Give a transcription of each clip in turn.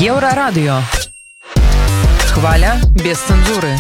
Еврорадио. Хваля без цензуры.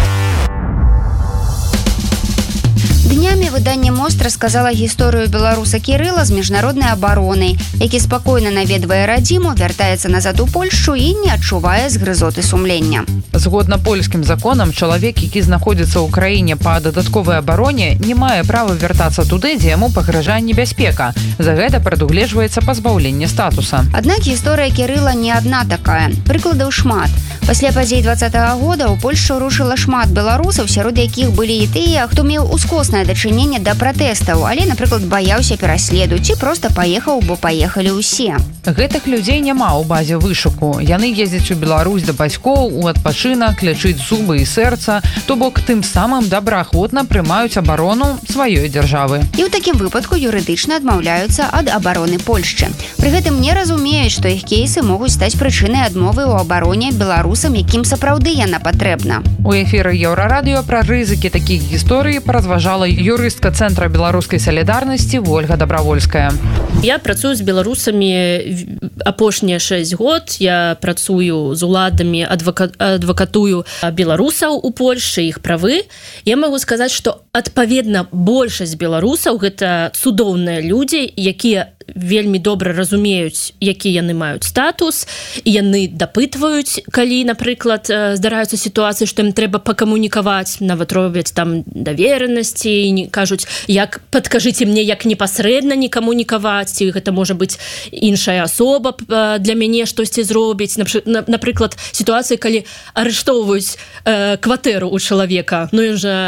Днямі выданне «Мост» рассказала гісторыю беларуса Кірыла з міжнароднай абаронай, які спакойна наведвае радзіму, вяртаецца назад у Польшчу і не адчувае згрызоты сумлення. Згодна польскім законам, чалавек, які знаходзіцца ў краіне па дадатковай абароне, не мае права вяртацца туды, дзе яму пагражае небяспека. За гэта прадугледжваецца пазбаўленне статуса. Аднак гісторыя Кірыла не адна такая. Прыкладаў шмат. Пасля падзей 20-го года ў Польшчу рушыла шмат беларусаў, сярод якіх былі і тыя, хто меў ускоснае дачыненне да пратэстаў, але, напрыклад, баяўся пераследу ці проста паехаў, бо паехалі ўсе. Гэтых людзей няма ў базе вышуку. Яны ездзяць у Беларусь да бацькоў, у адпачынак, лячыць зубы і сэрца, то бок тым самым добраахвотна прымаюць абарону сваёй дзяржавы. І ў такім выпадку юрыдычна адмаўляюцца ад абароны Польшчы. Пры гэтым не разумеюць, што іх кейсы могуць стаць прычынай адмовы ў абароне беларусам, якім сапраўды яна патрэбна. У эфіры Еўрарадыё пра рызыкі такіх гісторый паразважала юрыстка Цэнтра беларускай салідарнасці Ольга Добравольская. Я працую з беларусамі апошнія 6 год. Я працую з уладамі, адвакатую беларусаў у Польшчы, іх правы. Я магу сказаць, што адпаведна большасць беларусаў гэта цудоўныя людзі, якія вельмі добра разумеюць, які яны маюць статус, і яны дапытваюць, калі, напрыклад, здараюцца сітуацыі, што ім трэба пакамунікаваць, нават робяць там даверанасці і кажуць, як падкажыце мне, як непасрэдна не камунікаваць, ці гэта можа быць іншая асоба для мяне штосьці зробіць. Напрыклад, сітуацыі, калі арыштоўваюць кватэру у чалавека, ну ён жа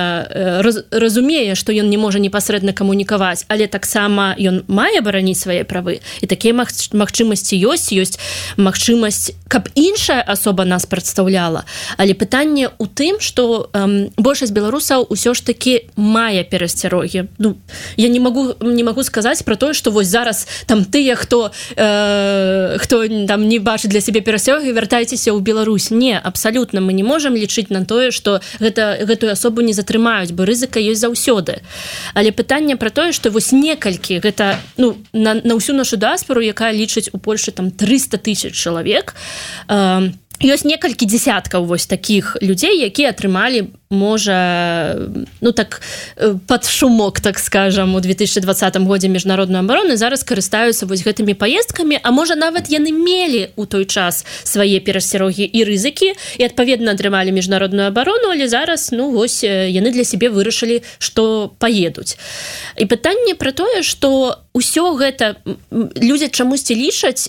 разумее, што ён не можа непасрэдна камунікаваць, але таксама ён мае бараніць свае правы. І такія магчымасці ёсць магчымасць, каб іншая асоба нас прадстаўляла. Але пытанне ў тым, што большасць беларусаў усё ж такі мае перасцярогі. Ну, я не магу сказаць пра тое, што вось зараз там тыя, хто там не бачыць для сябе перасцярогі, вяртайцеся ў Беларусь. Не, абсалютна мы не можам лічыць на тое, што гэтую асобу не затрымаюць, бо рызыка ёсць заўсёды. Але пытанне пра тое, што вось некалькі, гэта, ну, на ўсю нашу дыаспору, якая лічыць у Польшчы там 300 000 чалавек, ёсць некалькі дзесяткаў вось такіх людзей, якія атрымалі, можа, ну так, пад шумок, так скажам, у 2020 годзе міжнародную абарону, зараз карыстаюцца вось гэтымі паездкамі, а можа нават яны мелі ў той час свае перасцярогі і рызыкі, і адпаведна атрымалі міжнародную абарону, але зараз, ну вось, яны для сябе вырашылі, што паедуць. І пытанне пра тое, што ўсё гэта людзі чамусьці лічаць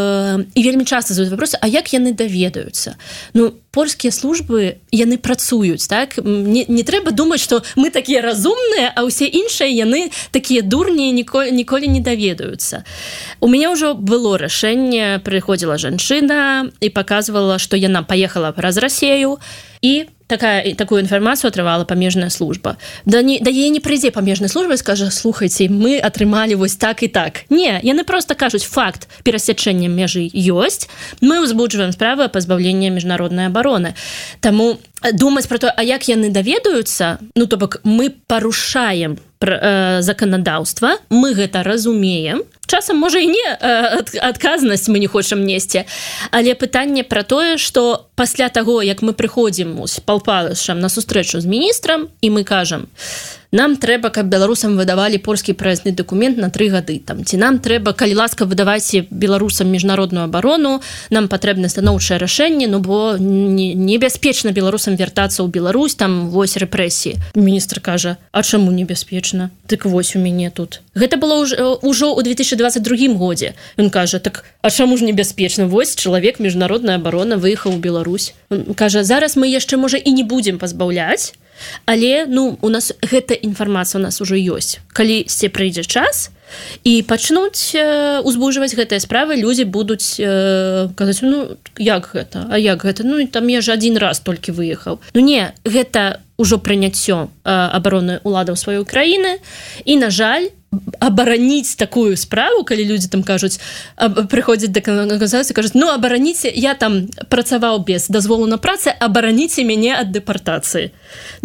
і вельмі часта задаюць вопросы, а як яны даведаюцца? Ну, польскія службы, яны працуюць, так? Не трэба думаць, што мы такія разумныя, а ўсе іншыя яны такія дурні, ніколі не даведаюцца. У мяне ўжо было рашэнне, прыходзіла жанчына і паказвала, што яна паехала праз Расею, і такую інфармацыю атрымала памежная служба. Да яе не прыйдзе памежная служба і скажа, слухайце, мы атрымалі вось так і так. Не, яны проста кажуць, факт перасячэння межы ёсць, мы ўзбуджваем справу о пазбаўленні міжнароднай абароны. Таму думаць пра то, а як яны даведаюцца, ну, то бок мы парушаем заканадаўства, мы гэта разумеем. Часам, можа, і не адказнасць мы не хочам несці, але пытанне пра тое, што пасля таго, як мы прыходзім з палпалышам на сустрэчу з міністрам, і мы кажам, нам трэба, каб беларусам выдавалі польскі праязны дакумент на 3 гады. Там, ці нам трэба, калі ласка, выдавайце беларусам міжнародную абарону, нам патрэбна станоўчае рашэнне, ну бо небяспечна беларусам вяртацца ў Беларусь, там вось рэпрэсіі. Міністр кажа, а чаму небяспечна? Дык вось у мяне тут. Гэта было ўжо ў 2022 годзе. Ён кажа, так, а чаму ж небяспечна? Вось чалавек, міжнародная абарона, выехаў у Беларусь. Ён кажа, зараз мы яшчэ, можа, і не будзем пазбаўляць, але, ну, у нас гэта інфармацыя у нас ужо ёсць. Калісьці прыйдзе час і пачнуць узбуджваць гэтыя справы, людзі будуць казаць, ну, як гэта? А як гэта? Ну, там я ж один раз толькі выехаў. Ну, не, гэта ўжо прыняццё абароны уладаў сваёй краіны, і, на жаль, абараніць такую справу, калі людзі там кажуць, прыходзяць да каналізацыі, кажуць, ну, абараніце, я там працаваў без дазволу на працу, абараніце мяне ад дэпартацыі. Ну,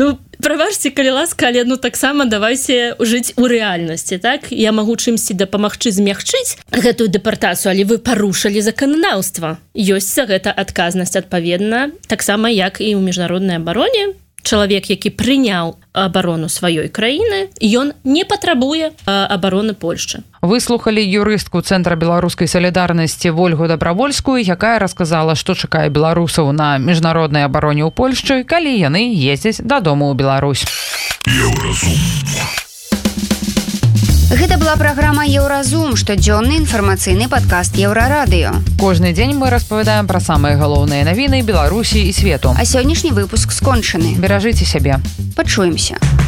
праважце, калі ласка, але таксама давайце жыць у рэальнасці, так? Я магу чымсьці дапамагчы змягчыць гэтую дэпартацыю, але вы парушылі заканадаўства. Ёсць за гэта адказнасць адпаведна, таксама як і ў міжнароднай абароне. Чалавек, які прыняў абарону сваёй краіны, ён не патрабуе абароны Польшчы. Выслухалі юрыстку Цэнтра беларускай салідарнасці Вольгу Дабравольскую, якая расказала, што чакае беларусаў на міжнароднай абароне ў Польшчы, калі яны ездзяць дадому ў Беларусь. Гэта была праграма «Еўразум», штодзённы інфармацыйны падкаст Еўрарадыё. Кожны дзень мы распавядаем пра самыя галоўныя навіны Беларусі і свету. А сённяшні выпуск скончаны. Беражыце сябе. Пачуемся.